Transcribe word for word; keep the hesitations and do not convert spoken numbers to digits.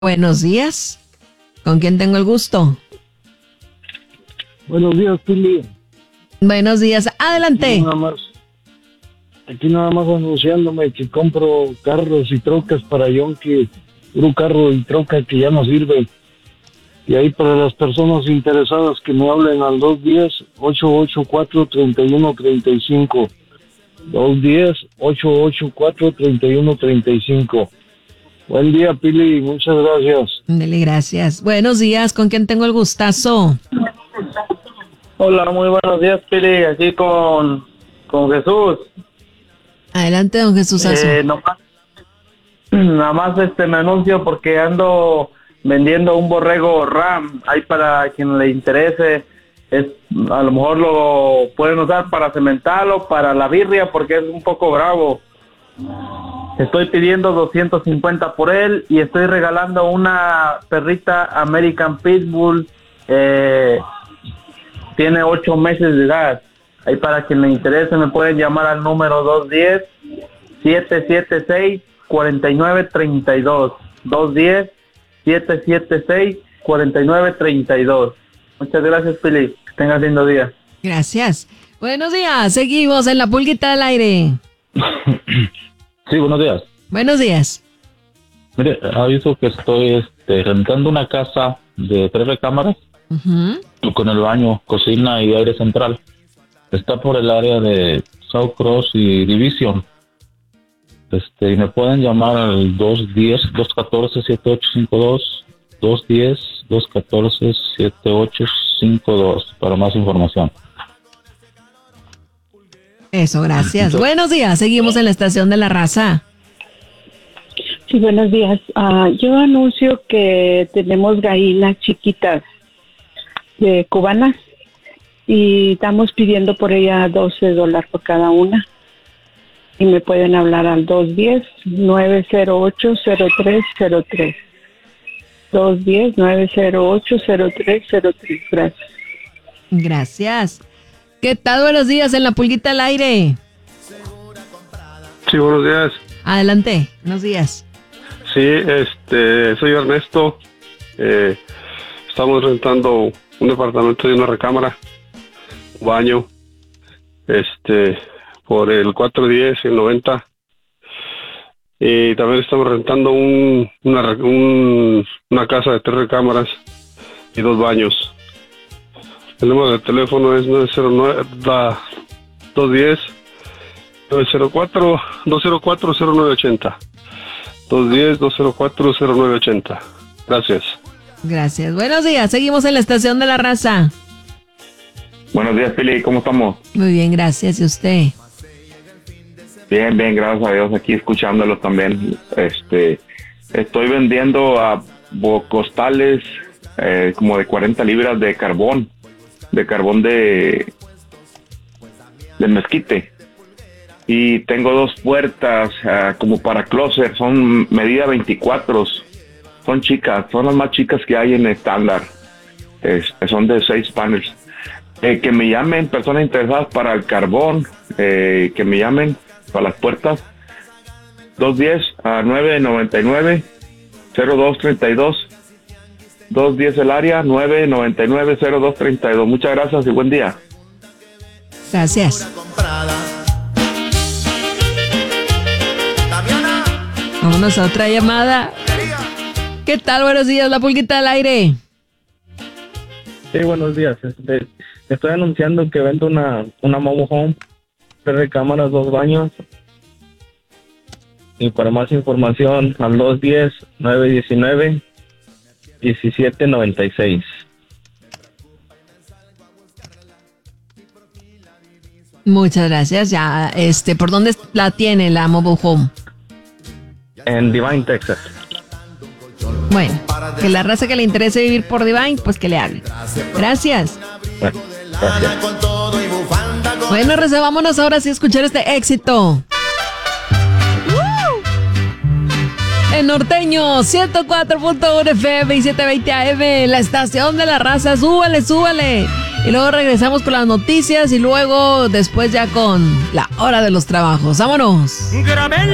Buenos días. ¿Con quién tengo el gusto? Buenos días, Pili. Buenos días. Adelante. Aquí nada más, aquí nada más anunciándome que compro carros y trocas para Yonki. Un carro y troca que ya no sirve. Y ahí para las personas interesadas que me hablen al dos uno cero, ocho ocho cuatro, tres uno tres cinco. dos uno cero, ocho ocho cuatro, tres uno tres cinco. Buen día, Pili, muchas gracias. Dele, gracias. Buenos días, ¿con quién tengo el gustazo? Hola, muy buenos días, Pili, aquí con, con Jesús. Adelante, don Jesús Azu. Eh, nomás, nada más este me anuncio porque ando vendiendo un borrego Ram, ahí para quien le interese. Es, a lo mejor lo pueden usar para cementarlo, para la birria, porque es un poco bravo. Estoy pidiendo doscientos cincuenta por él y estoy regalando una perrita American Pitbull. Eh, tiene ocho meses de edad. Ahí para quien le interese me pueden llamar al número dos uno cero, siete siete seis, cuatro nueve tres dos. dos uno cero, siete siete seis, cuatro nueve tres dos. Muchas gracias, Pili. Que tengas lindo día. Gracias. Buenos días. Seguimos en la pulguita del aire. Sí, buenos días. Buenos días. Mire, aviso que estoy este, rentando una casa de tres recámaras uh-huh. con el baño, cocina y aire central. Está por el área de South Cross y Division. Este, y me pueden llamar al dos uno cero, dos uno cuatro, siete ocho cinco dos, dos uno cero, dos uno cuatro, siete ocho cinco dos para más información. Eso, gracias. Buenos días, seguimos en la estación de la raza. Sí, buenos días. Uh, yo anuncio que tenemos gallinas chiquitas de cubanas y estamos pidiendo por ella doce dólares por cada una. Y me pueden hablar al dos uno cero, nueve cero ocho, cero tres cero tres. dos uno cero, nueve cero ocho, cero tres cero tres. Gracias. Gracias. ¿Qué tal? Buenos días en la pulguita al aire. Sí, buenos días. Adelante, buenos días. Sí, este, soy Ernesto. Eh, estamos rentando un departamento de una recámara, un baño, este, por el cuatro diez y el noventa. Y también estamos rentando un, una, un, una casa de tres recámaras y dos baños. El número de teléfono es nueve cero nueve, dos uno cero, nueve cero cuatro, dos cero cuatro, cero nueve ocho cero. dos uno cero, dos cero cuatro, cero nueve ocho cero. Gracias. Gracias. Buenos días. Seguimos en la estación de la raza. Buenos días, Pili. ¿Cómo estamos? Muy bien, gracias. ¿Y usted? Bien, bien. Gracias a Dios. Aquí escuchándolo también. Este, estoy vendiendo a costales eh, como de cuarenta libras de carbón. de carbón de de mezquite y tengo dos puertas uh, como para closet, son medida veinticuatro, son chicas, son las más chicas que hay en estándar, es, son de seis paneles. Eh, que me llamen personas interesadas para el carbón, eh, que me llamen para las puertas dos uno cero a nueve nueve nueve, cero dos tres dos, dos uno cero el área, nueve nueve nueve, cero dos tres dos. Muchas gracias y buen día. Gracias. Vámonos a otra llamada. ¿Qué tal? Buenos días, la pulguita al aire. Sí, buenos días. Este, estoy anunciando que vendo una, una mobile home, tres recámaras, dos baños. Y para más información, al dos uno cero, nueve uno nueve, diecisiete noventa y seis. Muchas gracias. Ya, este, ¿por dónde la tiene la mobile home? En Divine, Texas. Bueno, que la raza que le interese vivir por Divine, pues que le hable. Gracias. Bueno, gracias. Bueno, raza, vámonos ahora sí a escuchar este éxito. En Norteño, ciento cuatro punto uno F M y setecientos veinte A M, la estación de la raza. Súbale, súbale. Y luego regresamos con las noticias y luego después ya con la hora de los trabajos. ¡Vámonos!